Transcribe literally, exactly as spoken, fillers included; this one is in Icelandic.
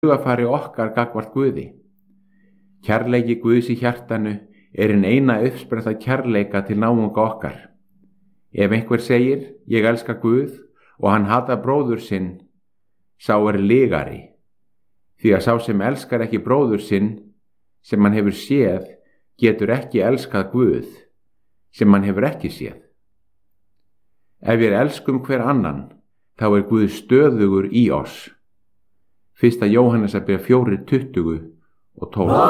hugafari okkar gagnvart Guði. Kærleiki Guðs í hjartanu er hin eina uppspretta kærleika til náunga okkar. Ef einhver segir, ég elska Guð, og hann hatar bróður sinn, sá er lygari, því að sá sem elskar ekki bróður sinn, sem hann hefur séð, getur ekki elskað Guð, sem hann hefur ekki séð. Ef við elskum hver annan, þá er Guð stöðugur í oss. Fyrsta Jóhannesarbréf fjórir tuttugu og tólf.